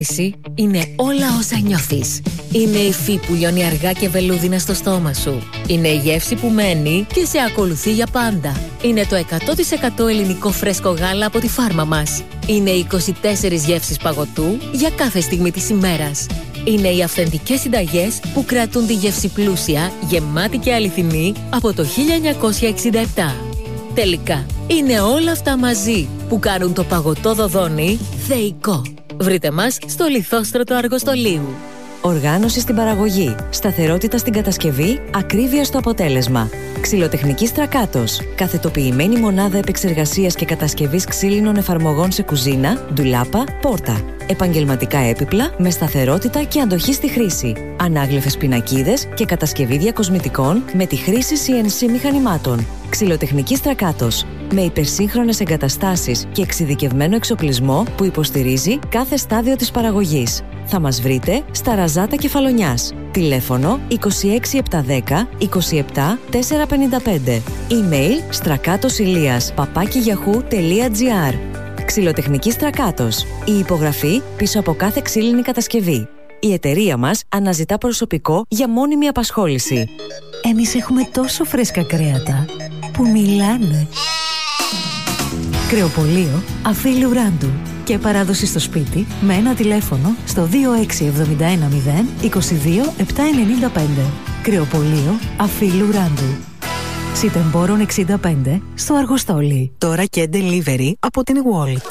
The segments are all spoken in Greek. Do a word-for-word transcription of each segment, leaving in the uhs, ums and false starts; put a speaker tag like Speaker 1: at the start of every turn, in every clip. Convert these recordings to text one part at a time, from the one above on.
Speaker 1: Είναι όλα όσα νιώθεις. Είναι η υφή που λιώνει αργά και βελούδινα στο στόμα σου. Είναι η γεύση που μένει και σε ακολουθεί για πάντα. Είναι το εκατό τοις εκατό ελληνικό φρέσκο γάλα από τη φάρμα μας. Είναι οι είκοσι τέσσερις γεύσεις παγωτού για κάθε στιγμή της ημέρας. Είναι οι αυθεντικές συνταγές που κρατούν τη γεύση πλούσια, γεμάτη και αληθινή από το χίλια εννιακόσια εξήντα επτά. Τελικά, είναι όλα αυτά μαζί που κάνουν το παγωτό Δοδόνη θεϊκό. Βρείτε μας στο Λιθόστρωτο Αργοστολίου.
Speaker 2: Οργάνωση στην παραγωγή, σταθερότητα στην κατασκευή, ακρίβεια στο αποτέλεσμα. Ξυλοτεχνική Στρακάτος. Καθετοποιημένη μονάδα επεξεργασίας και κατασκευής ξύλινων εφαρμογών σε κουζίνα, ντουλάπα, πόρτα. Επαγγελματικά έπιπλα με σταθερότητα και αντοχή στη χρήση. Ανάγλυφες πινακίδες και κατασκευή διακοσμητικών με τη χρήση σι εν σι μηχανημάτων. Ξυλοτεχνική Στρακάτος. Με υπερσύγχρονες εγκαταστάσεις και εξειδικευμένο εξοπλισμό που υποστηρίζει κάθε στάδιο της παραγωγής. Θα μας βρείτε στα Ραζάτα Κεφαλονιάς. Τηλέφωνο είκοσι έξι επτακόσια δέκα είκοσι επτά τετρακόσια πενήντα πέντε. Email στρακάτοσηλίας παπάκι γιαχού τελεία τζι άρ. Ξυλοτεχνική Στρακάτος. Η υπογραφή πίσω από κάθε ξύλινη κατασκευή. Η εταιρεία μας αναζητά προσωπικό για μόνιμη απασχόληση.
Speaker 3: Εμείς έχουμε τόσο φρέσκα κρέατα που μιλάνε. Κρεοπωλείο Αφίλου Ράντου και παράδοση στο σπίτι με ένα τηλέφωνο στο δύο έξι εβδομήντα ένα μηδέν είκοσι δύο επτακόσια ενενήντα πέντε. Κρεοπωλείο Αφίλου Ράντου. Σιτεμπόρων εξήντα πέντε στο Αργοστόλι. Τώρα και delivery από την Wallet.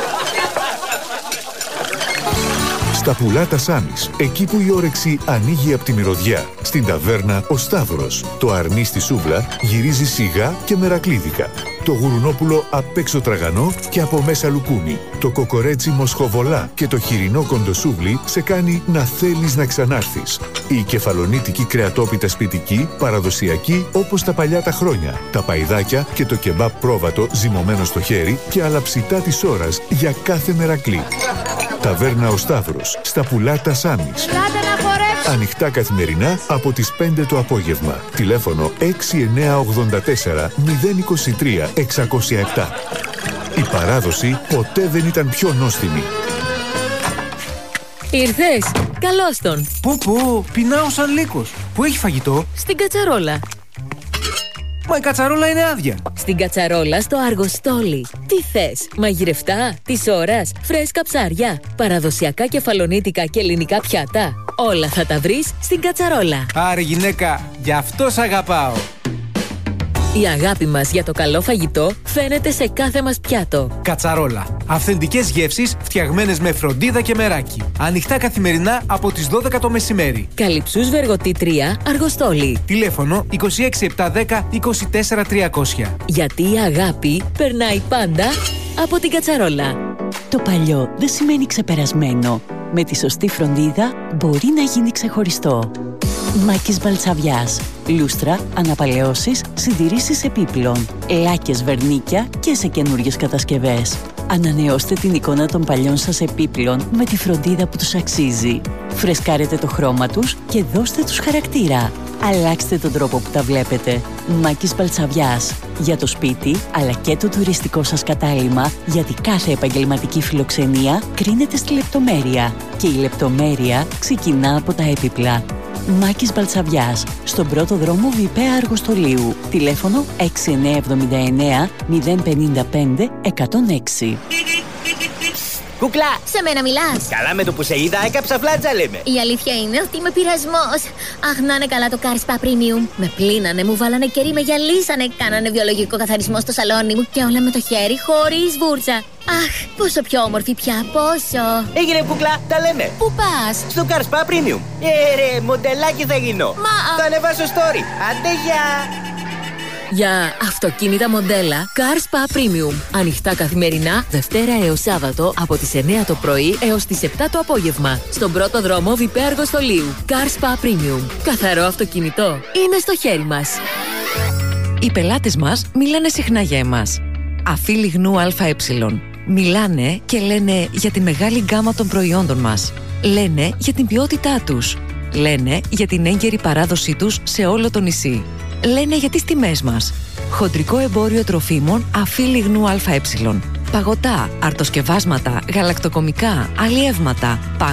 Speaker 4: Στα Πουλάτα Σάμις, εκεί που η όρεξη ανοίγει από τη μυρωδιά. Στην ταβέρνα Ο Σταύρος. Το αρνί στη σούβλα γυρίζει σιγά και μερακλίδικα. Το γουρουνόπουλο απ' έξω τραγανό και από μέσα λουκούμι. Το κοκορέτσι μοσχοβολά και το χοιρινό κοντοσούβλι σε κάνει να θέλεις να ξανάρθεις. Η κεφαλονίτικη κρεατόπιτα σπιτική, παραδοσιακή όπως τα παλιά τα χρόνια. Τα παϊδάκια και το κεμπάπ πρόβατο ζυμωμένο στο χέρι και άλλα ψητά της ώρας για κάθε μερακλή. Ταβέρνα Ο Σταύρος, στα Πουλάτα Σάμις. Ανοιχτά καθημερινά από τις πέντε το απόγευμα. Τηλέφωνο έξι εννιά ογδόντα τέσσερα μηδέν είκοσι τρία εξακόσια επτά. Η παράδοση ποτέ δεν ήταν πιο νόστιμη.
Speaker 1: Ήρθες! Καλώς τον!
Speaker 5: Πού πού, πεινάω σαν λύκος. Πού έχει φαγητό?
Speaker 1: Στην κατσαρόλα.
Speaker 5: Μα η κατσαρόλα είναι άδεια.
Speaker 1: Στην κατσαρόλα στο Αργοστόλι. Τι θες, μαγειρευτά, της ώρας, φρέσκα ψάρια, παραδοσιακά κεφαλονίτικα και ελληνικά πιάτα. Όλα θα τα βρεις στην κατσαρόλα.
Speaker 5: Άρε γυναίκα, γι' αυτό σ' αγαπάω.
Speaker 1: Η αγάπη μας για το καλό φαγητό φαίνεται σε κάθε μας πιάτο.
Speaker 5: Κατσαρόλα. Αυθεντικές γεύσεις φτιαγμένες με φροντίδα και μεράκι. Ανοιχτά καθημερινά από τις δώδεκα το μεσημέρι.
Speaker 1: Καλυψούς Βεργοτή τρία, Αργοστόλι.
Speaker 5: Τηλέφωνο είκοσι έξι επτακόσια δέκα είκοσι τέσσερα τριακόσια.
Speaker 1: Γιατί η αγάπη περνάει πάντα από την κατσαρόλα.
Speaker 6: Το παλιό δεν σημαίνει ξεπερασμένο. Με τη σωστή φροντίδα μπορεί να γίνει ξεχωριστό. Μάκης Μπαλτσαβιάς. Λούστρα, αναπαλαιώσεις, συντηρήσεις επίπλων, λάκες βερνίκια και σε καινούριες κατασκευές. Ανανεώστε την εικόνα των παλιών σας επίπλων με τη φροντίδα που τους αξίζει. Φρεσκάρετε το χρώμα τους και δώστε τους χαρακτήρα. Αλλάξτε τον τρόπο που τα βλέπετε. Μάκης Μπαλτσαβιάς. Για το σπίτι, αλλά και το τουριστικό σας κατάλημα, γιατί κάθε επαγγελματική φιλοξενία κρίνεται στη λεπτομέρεια. Και η λεπτομέρεια ξεκινά από τα έπιπλα. Μάκης Μπαλτσαβιάς, στον πρώτο δρόμο Βιπέα Αργοστολίου. Τηλέφωνο έξι εννιά εβδομήντα εννέα μηδέν πενήντα πέντε εκατόν έξι.
Speaker 7: Κούκλα! Σε μένα μιλάς!
Speaker 8: Καλά, με το που σε είδα έκαψα φλάτσα, λέμε.
Speaker 7: Η αλήθεια είναι ότι είμαι πειρασμός. Αχ, να είναι καλά το Car Spa Premium. Με πλύνανε, μου βάλανε κερί, με γυαλίσανε, κάνανε βιολογικό καθαρισμό στο σαλόνι μου και όλα με το χέρι, χωρίς βούρτσα. Αχ, πόσο πιο όμορφη πια, πόσο.
Speaker 8: Έγινε, κούκλα, τα λέμε.
Speaker 7: Πού πας?
Speaker 8: Στο Car Spa Premium. Ε, ρε, μοντελάκι θα γίνω.
Speaker 7: Μα...
Speaker 8: Θα ανεβάσω story. Άντε, γεια!
Speaker 1: Για αυτοκίνητα μοντέλα Car Spa Premium. Ανοιχτά καθημερινά, Δευτέρα έως Σάββατο από τις εννιά το πρωί έως τις επτά το απόγευμα. Στον πρώτο δρόμο Βιπέα Αργοστολίου. Car Spa Premium. Καθαρό αυτοκίνητο είναι στο χέρι μας.
Speaker 2: Οι πελάτες μας μιλάνε συχνά για εμάς. Αφίλη γνού ΑΕ. Μιλάνε και λένε για τη μεγάλη γκάμα των προϊόντων μας. Λένε για την ποιότητά τους. Λένε για την έγκαιρη παράδοσή τους σε όλο το νησί. Λένε για τις τιμές μας. Χοντρικό εμπόριο τροφίμων Αφίλη γνού ΑΕ. Παγωτά, αρτοσκευάσματα, γαλακτοκομικά, αλλιεύματα,